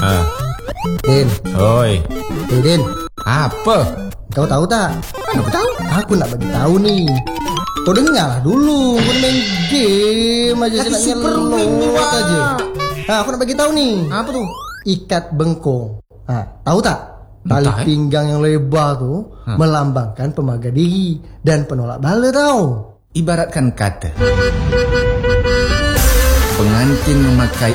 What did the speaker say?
Ah. Din. Oi. Din. Apa? Kau tahu tak? Apa tahu? Aku nak bagi tahu nih. Kau dengar dulu. Kau main game aja. Lagi senangnya super win nih, lewat Wak. aja. Nah, aku nak bagi tahu nih. Apa tuh? Ikat bengkong. Nah, tahu tak? Tali Entah, pinggang yang lebar tuh melambangkan pemaga diri dan penolak bala tau. Ibaratkan kata, pengantin memakai